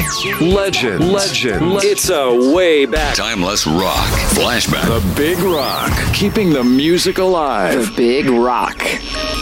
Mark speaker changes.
Speaker 1: Legend. It's a way back.
Speaker 2: Timeless rock. Flashback.
Speaker 1: The Big Rock. Keeping the music alive.
Speaker 3: The Big Rock.